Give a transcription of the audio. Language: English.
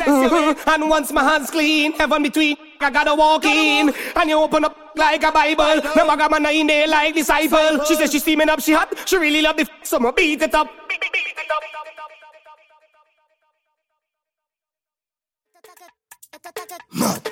And once my hands clean, heaven between, I gotta walk in. And you open up like a Bible. The maga man in there like disciple. She says she's steaming up, she hot. She really love the so I'ma beat it up. Mad.